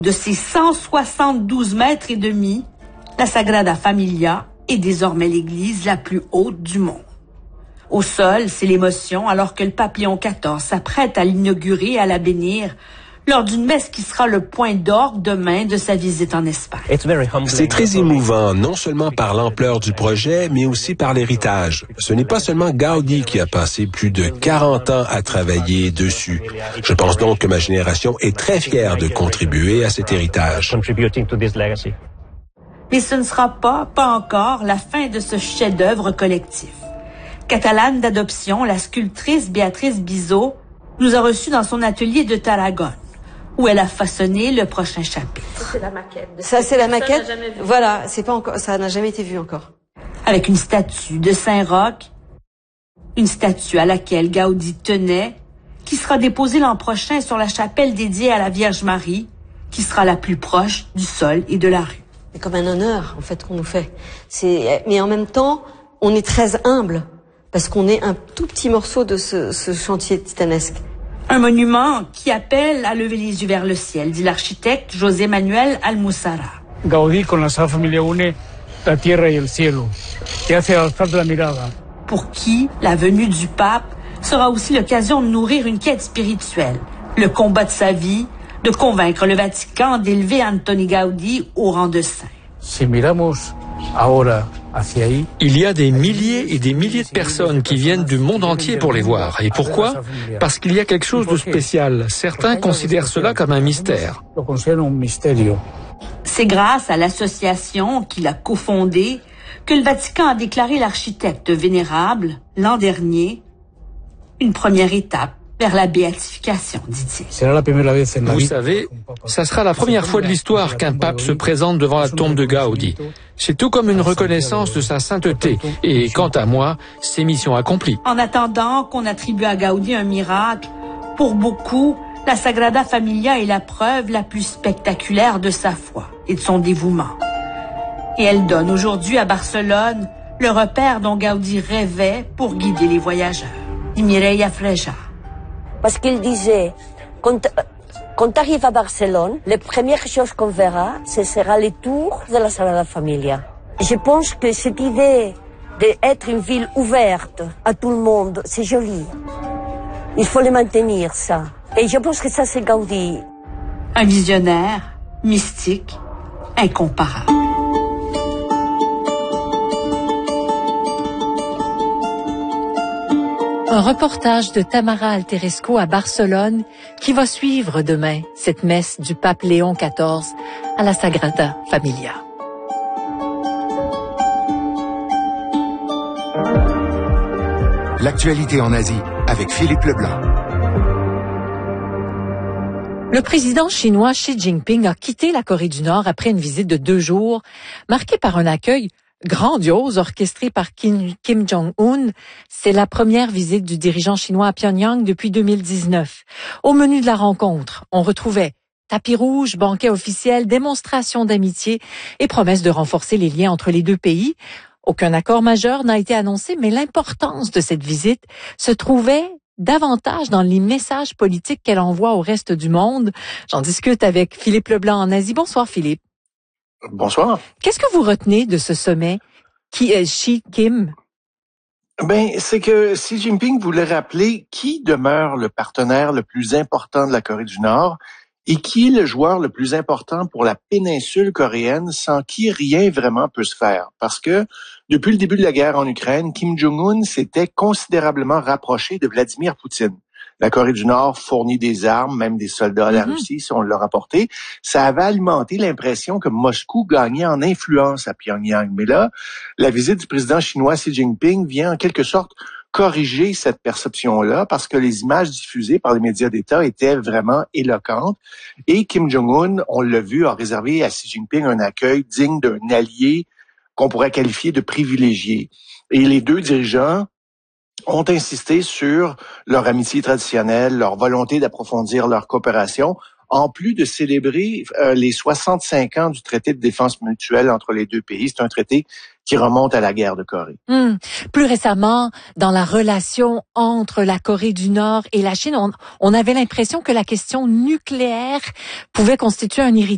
De ses 172 mètres et demi, la Sagrada Familia est désormais l'église la plus haute du monde. Au sol, c'est l'émotion alors que le pape Léon XIV s'apprête à l'inaugurer et à la bénir lors d'une messe qui sera le point d'orgue demain de sa visite en Espagne. C'est très émouvant, non seulement par l'ampleur du projet, mais aussi par l'héritage. Ce n'est pas seulement Gaudi qui a passé plus de 40 ans à travailler dessus. Je pense donc que ma génération est très fière de contribuer à cet héritage. Mais ce ne sera pas encore, la fin de ce chef-d'œuvre collectif. Catalane d'adoption, la sculptrice Béatrice Bizot nous a reçus dans son atelier de Tarragone, où elle a façonné le prochain chapitre. C'est la maquette. Ça, c'est la maquette. Voilà, c'est pas encore, ça n'a jamais été vu encore. Avec une statue de Saint-Roch, une statue à laquelle Gaudi tenait, qui sera déposée l'an prochain sur la chapelle dédiée à la Vierge Marie, qui sera la plus proche du sol et de la rue. C'est comme un honneur, en fait, qu'on nous fait. Mais en même temps, on est très humble, parce qu'on est un tout petit morceau de ce chantier titanesque. Un monument qui appelle à lever les yeux vers le ciel, dit l'architecte José Manuel Almuzara. Gaudí con la Sagrada Familia une la tierra y el cielo, que hace alzar la mirada. Pour qui la venue du pape sera aussi l'occasion de nourrir une quête spirituelle, le combat de sa vie, de convaincre le Vatican d'élever Antoni Gaudí au rang de saint. Si miramos ahora hacia ahí, il y a des milliers et des milliers de personnes qui viennent du monde entier pour les voir. Et pourquoi? Parce qu'il y a quelque chose de spécial. Certains considèrent cela comme un mystère. C'est grâce à l'association qu'il a cofondée que le Vatican a déclaré l'architecte vénérable l'an dernier, une première étape vers la béatification, dit-il. Vous savez, ça sera la première fois de l'histoire qu'un pape se présente devant la tombe de Gaudi. C'est tout comme une reconnaissance de sa sainteté. Et quant à moi, c'est mission accomplie. En attendant qu'on attribue à Gaudi un miracle, pour beaucoup, la Sagrada Familia est la preuve la plus spectaculaire de sa foi et de son dévouement. Et elle donne aujourd'hui à Barcelone le repère dont Gaudi rêvait pour guider les voyageurs, dit Mireia Freja. Parce qu'il disait, quand tu arrives à Barcelone, la première chose qu'on verra, ce sera les tours de la Sagrada Familia. Je pense que cette idée d'être une ville ouverte à tout le monde, c'est joli. Il faut le maintenir, ça. Et je pense que ça, c'est Gaudi. Un visionnaire, mystique, incomparable. Un reportage de Tamara Alteresco à Barcelone qui va suivre demain cette messe du pape Léon XIV à la Sagrada Familia. L'actualité en Asie avec Philippe Leblanc. Le président chinois Xi Jinping a quitté la Corée du Nord après une visite de 2 jours, marquée par un accueil grandiose orchestré par Kim Jong-un. C'est la première visite du dirigeant chinois à Pyongyang depuis 2019. Au menu de la rencontre, on retrouvait tapis rouge, banquet officiel, démonstration d'amitié et promesse de renforcer les liens entre les deux pays. Aucun accord majeur n'a été annoncé, mais l'importance de cette visite se trouvait davantage dans les messages politiques qu'elle envoie au reste du monde. J'en discute avec Philippe Leblanc en Asie. Bonsoir Philippe. Bonsoir. Qu'est-ce que vous retenez de ce sommet Xi-Kim? C'est que Xi Jinping voulait rappeler qui demeure le partenaire le plus important de la Corée du Nord et qui est le joueur le plus important pour la péninsule coréenne sans qui rien vraiment peut se faire. Parce que depuis le début de la guerre en Ukraine, Kim Jong-un s'était considérablement rapproché de Vladimir Poutine. La Corée du Nord fournit des armes, même des soldats à la Russie, si on l'a rapporté. Ça avait alimenté l'impression que Moscou gagnait en influence à Pyongyang. Mais là, la visite du président chinois Xi Jinping vient en quelque sorte corriger cette perception-là parce que les images diffusées par les médias d'État étaient vraiment éloquentes. Et Kim Jong-un, on l'a vu, a réservé à Xi Jinping un accueil digne d'un allié qu'on pourrait qualifier de privilégié. Et les deux dirigeants ont insisté sur leur amitié traditionnelle, leur volonté d'approfondir leur coopération, en plus de célébrer les 65 ans du traité de défense mutuelle entre les deux pays. C'est un traité qui remonte à la guerre de Corée. Plus récemment, dans la relation entre la Corée du Nord et la Chine, on avait l'impression que la question nucléaire pouvait constituer un héritage